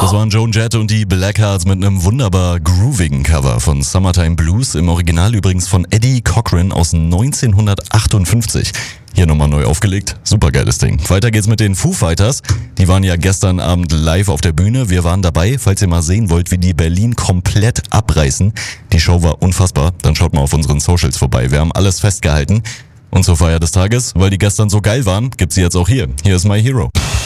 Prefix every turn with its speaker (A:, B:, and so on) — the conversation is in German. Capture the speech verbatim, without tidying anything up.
A: Das waren Joan Jett und die Blackhearts mit einem wunderbar groovigen Cover von Summertime Blues, im Original übrigens von Eddie Cochran aus neunzehnhundertachtundfünfzig. Hier nochmal neu aufgelegt, supergeiles Ding. Weiter geht's mit den Foo Fighters. Die waren ja gestern Abend live auf der Bühne. Wir waren dabei. Falls ihr mal sehen wollt, wie die Berlin komplett abreißen. Die Show war unfassbar. Dann schaut mal auf unseren Socials vorbei. Wir haben alles festgehalten. Und zur Feier des Tages, weil die gestern so geil waren, gibt's sie jetzt auch hier. Hier ist My Hero.